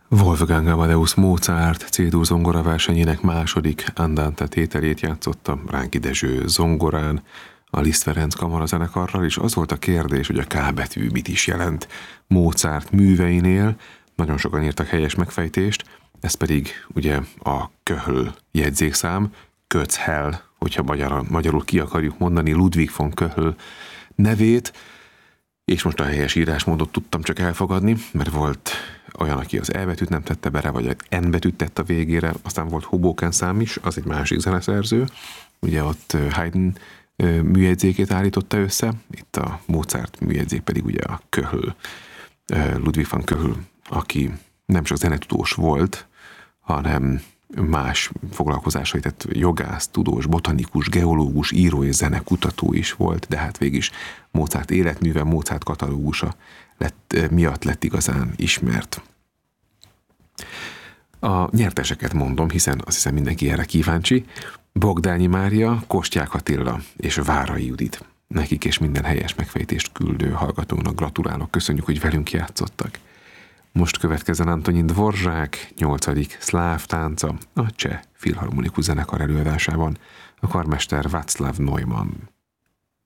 Wolfgang Amadeus Mozart C-dur zongora versenyének második Andante tételét játszotta Ránki Dezső zongorán, a Liszt Ferenc kamarazenekarral, és az volt a kérdés, hogy a K betű mit is jelent Mozart műveinél. Nagyon sokan írtak helyes megfejtést, ez pedig ugye a Köhl jegyzékszám, Köchel, hogyha magyarul ki akarjuk mondani Ludwig von Köhl nevét, és most a helyes írásmódot tudtam csak elfogadni, mert volt olyan, aki az E betűt nem tette bele, vagy egy N betűt tett a végére, aztán volt Hoboken szám is, az egy másik zeneszerző, ugye ott Haydn műjegyzékét állította össze, itt a Mozart műjegyzék pedig ugye a Köhl, Ludwig van Köhl, aki nem csak zenetudós volt, hanem más foglalkozásai, tehát jogász, tudós, botanikus, geológus, író és zenekutató is volt, de hát végig Mozart életműve, Mozart katalógusa miatt lett igazán ismert. A nyerteseket mondom, hiszen azt hiszem mindenki erre kíváncsi. Bogdányi Mária, Kostyák Attila és Várai Judit. Nekik és minden helyes megfejtést küldő hallgatónak gratulálok, köszönjük, hogy velünk játszottak. Most következzen Antonín Dvorzsák 8. szláv tánca a Cseh Filharmonikus Zenekar előadásában, a karmester Václav Neumann.